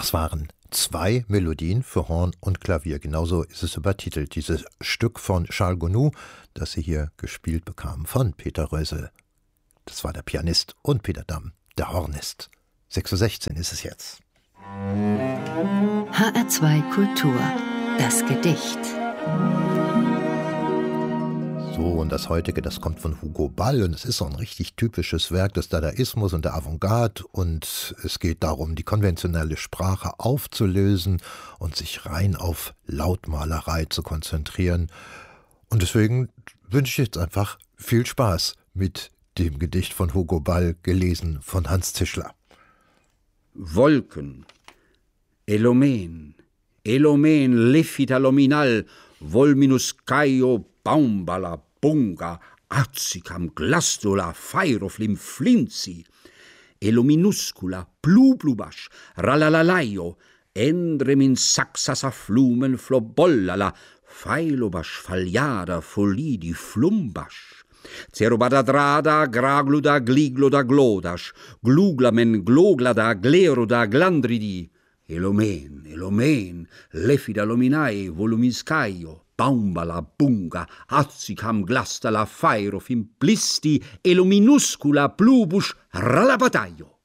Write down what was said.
Das waren 2 Melodien für Horn und Klavier. Genauso ist es übertitelt. Dieses Stück von Charles Gounod, das Sie hier gespielt bekamen von Peter Rösel. Das war der Pianist, und Peter Damm, der Hornist. 6:16 Uhr ist es jetzt. HR2 Kultur. Das Gedicht. So, und das heutige, das kommt von Hugo Ball, und es ist so ein richtig typisches Werk des Dadaismus und der Avantgarde, und es geht darum, die konventionelle Sprache aufzulösen und sich rein auf Lautmalerei zu konzentrieren. Und deswegen wünsche ich jetzt einfach viel Spaß mit dem Gedicht von Hugo Ball, gelesen von Hans Zischler. Wolken, Elomen, Elomen, Lefita Lominal, Volminus Caio, Baumbala, Bunga, Azicam, Glastula, Fairoflim, Flinzi, Elominuscula, Plublubasch, Ralalalaio, Endremin Saxasa Flumen, Flobollala, Failobasch, Fagliada, Folidi, Flumbasch, Cerobadadrada, Gragluda, Gligloda, Glodasch, Gluglamen, Gloglada, Gleroda, Glandridi, Elomen, Elomen, Lefida Lominae, Volumiscaio, Baumbala, Bunga, Azicam, Glastala, Fairofim, Plisti, Elominuscula, Plubusch, Ralabataio.